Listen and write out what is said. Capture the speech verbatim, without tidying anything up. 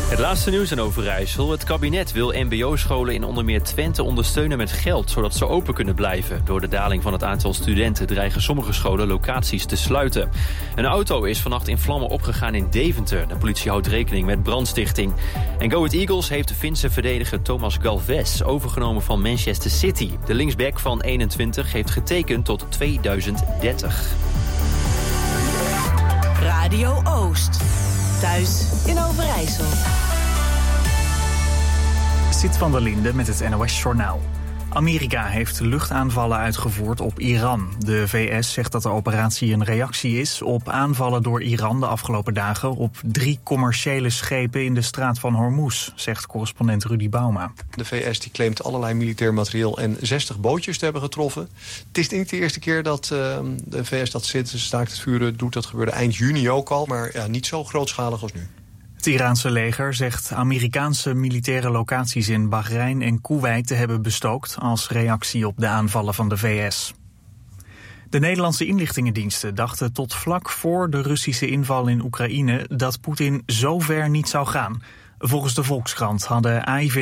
Het laatste nieuws in Overijssel. Het kabinet wil mbo-scholen in onder meer Twente ondersteunen met geld, zodat ze open kunnen blijven. Door de daling van het aantal studenten dreigen sommige scholen locaties te sluiten. Een auto is vannacht in vlammen opgegaan in Deventer. De politie houdt rekening met brandstichting. En Go Ahead Eagles heeft de Finse verdediger Thomas Galvez overgenomen van Manchester City. De linksback van eenentwintig heeft getekend tot tweeduizend dertig. Radio Oost. Thuis in Overijssel. Sit van der Linde met het N O S-journaal. Amerika heeft luchtaanvallen uitgevoerd op Iran. De V S zegt dat de operatie een reactie is op aanvallen door Iran de afgelopen dagen op drie commerciële schepen in de straat van Hormuz, zegt correspondent Rudy Bauma. De V S die claimt allerlei militair materieel en zestig bootjes te hebben getroffen. Het is niet de eerste keer dat uh, de V S dat zit, staakt het vuren doet. Dat gebeurde eind juni ook al, maar ja, niet zo grootschalig als nu. Het Iraanse leger zegt Amerikaanse militaire locaties in Bahrein en Koeweit te hebben bestookt als reactie op de aanvallen van de V S. De Nederlandse inlichtingendiensten dachten tot vlak voor de Russische inval in Oekraïne dat Poetin zo ver niet zou gaan. Volgens de Volkskrant hadden A I V